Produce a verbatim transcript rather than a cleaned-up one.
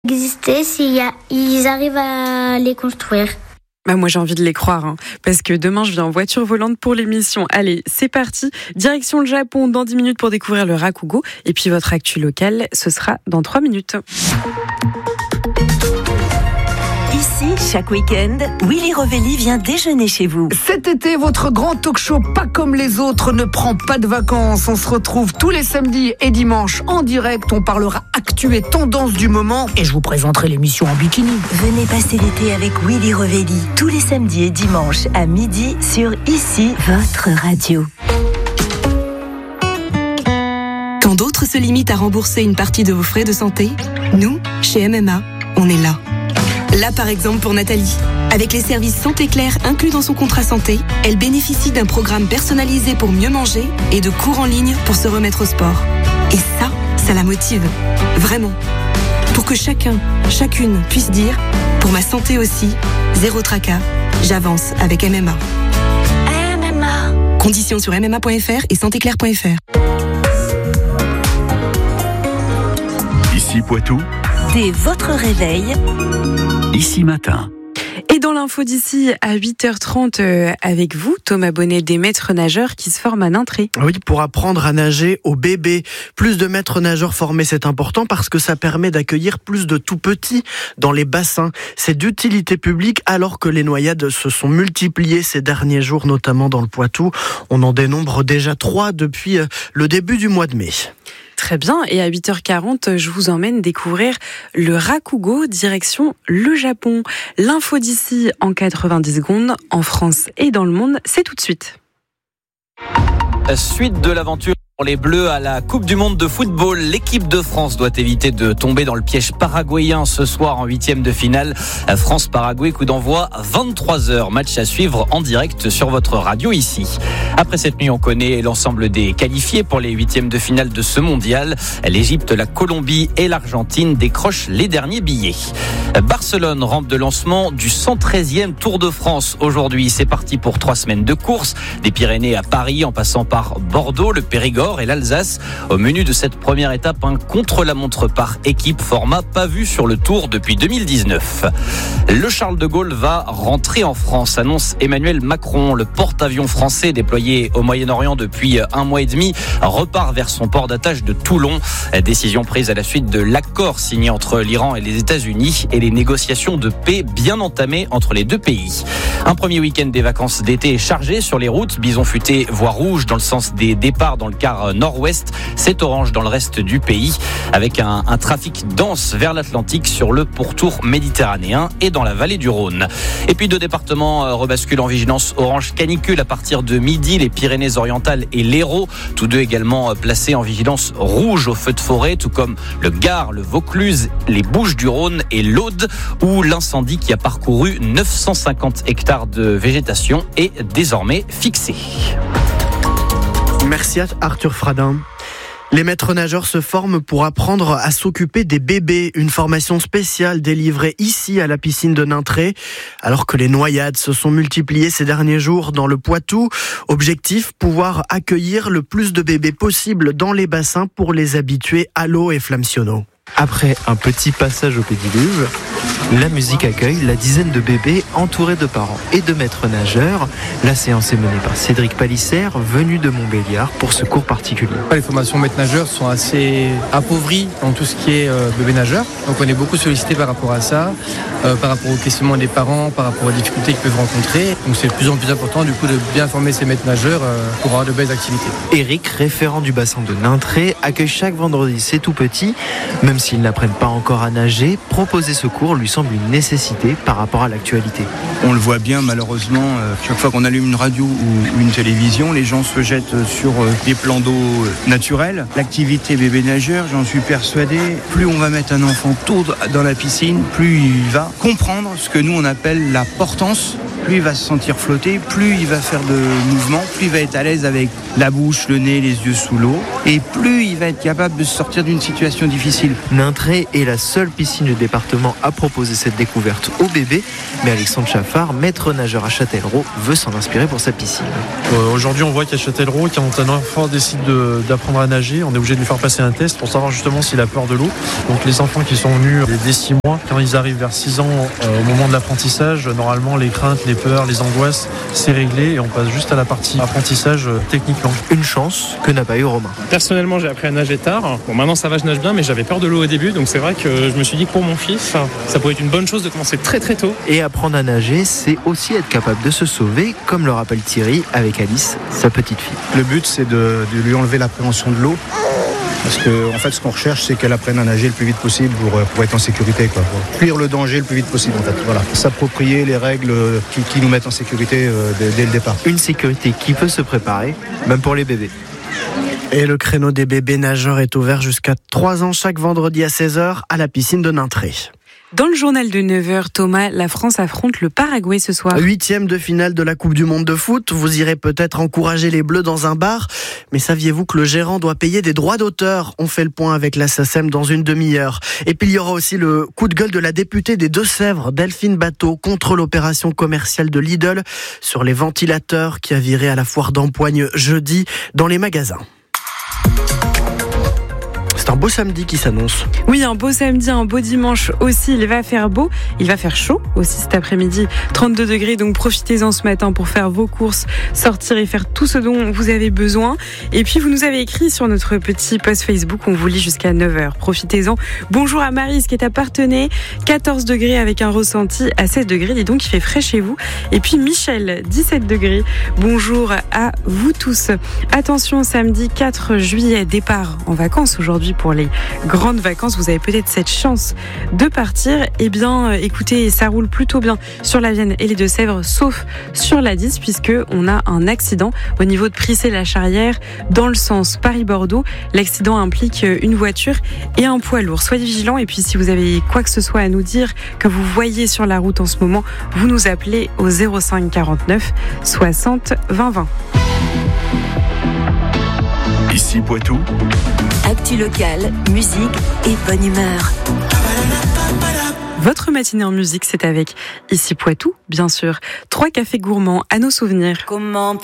exister s'il y a, ils arrivent à les construire. Bah moi j'ai envie de les croire, hein, parce que demain je viens en voiture volante pour l'émission. Allez, c'est parti, direction le Japon dans dix minutes pour découvrir le rakugo. Et puis votre actu locale, ce sera dans trois minutes. Ici, chaque week-end, Willy Revelli vient déjeuner chez vous. Cet été, votre grand talk show pas comme les autres ne prend pas de vacances. On se retrouve tous les samedis et dimanches en direct. On parlera actu et tendance du moment et je vous présenterai l'émission en bikini. Venez passer l'été avec Willy Revelli tous les samedis et dimanches à midi sur Ici, votre radio. Quand d'autres se limitent à rembourser une partie de vos frais de santé, nous, chez M M A, on est là. Là, par exemple, pour Nathalie. Avec les services Santé Claire inclus dans son contrat santé, elle bénéficie d'un programme personnalisé pour mieux manger et de cours en ligne pour se remettre au sport. Et ça, ça la motive. Vraiment. Pour que chacun, chacune puisse dire « Pour ma santé aussi, zéro tracas, j'avance avec M M A ». M M A. Conditions sur m m a point f r et santé claire point f r. Ici Poitou. Dès votre réveil, Ici Matin. Et dans l'info d'ici à huit heures trente euh, avec vous, Thomas Bonnet, des maîtres nageurs qui se forment à Nintré. Oui, pour apprendre à nager aux bébés. Plus de maîtres nageurs formés, c'est important parce que ça permet d'accueillir plus de tout petits dans les bassins. C'est d'utilité publique alors que les noyades se sont multipliées ces derniers jours, notamment dans le Poitou. On en dénombre déjà trois depuis le début du mois de mai. Très bien, et à huit heures quarante, je vous emmène découvrir le rakugo, direction le Japon. L'info d'ici en quatre-vingt-dix secondes, en France et dans le monde, c'est tout de suite. Suite de l'aventure pour les Bleus à la Coupe du Monde de football. L'équipe de France doit éviter de tomber dans le piège paraguayen ce soir en huitième de finale. France-Paraguay, coup d'envoi vingt-trois heures. Match à suivre en direct sur votre radio ici. Après cette nuit, on connaît l'ensemble des qualifiés pour les huitièmes de finale de ce mondial. L'Égypte, la Colombie et l'Argentine décrochent les derniers billets. Barcelone, rampe de lancement du cent treizième Tour de France aujourd'hui. C'est parti pour trois semaines de course. Des Pyrénées à Paris en passant par Bordeaux, le Périgord et l'Alsace. Au menu de cette première étape, un contre-la-montre par équipe, format pas vu sur le Tour depuis deux mille dix-neuf. Le Charles de Gaulle va rentrer en France, annonce Emmanuel Macron. Le porte-avions français déployé au Moyen-Orient depuis un mois et demi repart vers son port d'attache de Toulon. Décision prise à la suite de l'accord signé entre l'Iran et les États-Unis et les négociations de paix bien entamées entre les deux pays. Un premier week-end des vacances d'été chargé sur les routes. Bison futé, voie rouge dans le sens des départs dans le quart nord-ouest. C'est orange dans le reste du pays avec un, un trafic dense vers l'Atlantique sur le pourtour méditerranéen et dans la vallée du Rhône. Et puis deux départements rebasculent en vigilance orange canicule à partir de midi, les Pyrénées-Orientales et l'Hérault, tous deux également placés en vigilance rouge au feu de forêt, tout comme le Gard, le Vaucluse, les Bouches-du-Rhône et l'Aude, où l'incendie qui a parcouru neuf cent cinquante hectares de végétation est désormais fixé. Merci à Arthur Fradin. Les maîtres nageurs se forment pour apprendre à s'occuper des bébés. Une formation spéciale délivrée ici à la piscine de Nintré. Alors que les noyades se sont multipliées ces derniers jours dans le Poitou. Objectif, pouvoir accueillir le plus de bébés possible dans les bassins pour les habituer à l'eau et Flammionneau. Après un petit passage au pédiluve, la musique accueille la dizaine de bébés entourés de parents et de maîtres nageurs. La séance est menée par Cédric Palissère, venu de Montbéliard pour ce cours particulier. Les formations maîtres nageurs sont assez appauvries dans tout ce qui est euh, bébé nageur. Donc on est beaucoup sollicité par rapport à ça, euh, par rapport aux questionnements des parents, par rapport aux difficultés qu'ils peuvent rencontrer. Donc c'est de plus en plus important du coup de bien former ces maîtres nageurs euh, pour avoir de belles activités. Éric, référent du bassin de Nintré, accueille chaque vendredi ses tout petits. Même s'ils n'apprennent pas encore à nager, proposer ce cours lui semble une nécessité par rapport à l'actualité. On le voit bien malheureusement, euh, chaque fois qu'on allume une radio ou une télévision, les gens se jettent sur euh, des plans d'eau naturels. L'activité bébé nageur, j'en suis persuadé, plus on va mettre un enfant tôt dans la piscine, plus il va comprendre ce que nous on appelle la portance, plus il va se sentir flotter, plus il va faire de mouvements, plus il va être à l'aise avec la bouche, le nez, les yeux sous l'eau, et plus il va être capable de sortir d'une situation difficile. Nintré est la seule piscine du département à proposer cette découverte aux bébés, mais Alexandre Chaffard, maître nageur à Châtellerault, veut s'en inspirer pour sa piscine. Euh, aujourd'hui, on voit qu'à Châtellerault, quand un enfant décide de, d'apprendre à nager, on est obligé de lui faire passer un test pour savoir justement s'il a peur de l'eau. Donc les enfants qui sont venus dès, dès six mois, quand ils arrivent vers six ans, euh, au moment de l'apprentissage, normalement les craintes, les peurs, les angoisses, c'est réglé et on passe juste à la partie apprentissage euh, techniquement. Une chance que n'a pas eu Romain. Personnellement, j'ai appris à nager tard. Bon, maintenant ça va, je nage bien, mais j'avais peur de l'eau au début, donc c'est vrai que je me suis dit que pour mon fils, ça pourrait être une bonne chose de commencer très très tôt. Et apprendre à nager, c'est aussi être capable de se sauver, comme le rappelle Thierry avec Alice, sa petite fille. Le but, c'est de, de lui enlever l'appréhension de l'eau. Parce que en fait, ce qu'on recherche, c'est qu'elle apprenne à nager le plus vite possible pour, pour être en sécurité, quoi. Pour fuir le danger le plus vite possible, en fait. Voilà. S'approprier les règles qui, qui nous mettent en sécurité euh, dès, dès le départ. Une sécurité qui peut se préparer, même pour les bébés. Et le créneau des bébés nageurs est ouvert jusqu'à trois ans chaque vendredi à seize heures à la piscine de Nintré. Dans le journal de neuf heures, Thomas, la France affronte le Paraguay ce soir. Huitième de finale de la Coupe du Monde de foot. Vous irez peut-être encourager les Bleus dans un bar. Mais saviez-vous que le gérant doit payer des droits d'auteur ? On fait le point avec la SACEM dans une demi-heure. Et puis il y aura aussi le coup de gueule de la députée des Deux-Sèvres, Delphine Bateau, contre l'opération commerciale de Lidl sur les ventilateurs qui a viré à la foire d'Empoigne jeudi dans les magasins. C'est un beau samedi qui s'annonce. Oui, un beau samedi, un beau dimanche aussi. Il va faire beau, il va faire chaud aussi cet après-midi. trente-deux degrés, donc profitez-en ce matin pour faire vos courses, sortir et faire tout ce dont vous avez besoin. Et puis vous nous avez écrit sur notre petit post Facebook, on vous lit jusqu'à neuf heures. Profitez-en. Bonjour à Maryse qui est à Parthenay, quatorze degrés avec un ressenti à sept degrés. Dis donc, il fait frais chez vous. Et puis Michel, dix-sept degrés. Bonjour à vous tous. Attention, samedi quatre juillet, départ en vacances aujourd'hui pour les grandes vacances. Vous avez peut-être cette chance de partir. Eh bien, écoutez, ça roule plutôt bien sur la Vienne et les Deux-Sèvres, sauf sur la dix, puisque on a un accident au niveau de Prissé-la-Charrière dans le sens Paris-Bordeaux. L'accident implique une voiture et un poids lourd. Soyez vigilants et puis si vous avez quoi que ce soit à nous dire que vous voyez sur la route en ce moment, vous nous appelez au zéro cinq quarante-neuf soixante vingt vingt. Ici Poitou. Actu locale, musique et bonne humeur. Votre matinée en musique, c'est avec Ici Poitou, bien sûr. Trois cafés gourmands à nos souvenirs. Comment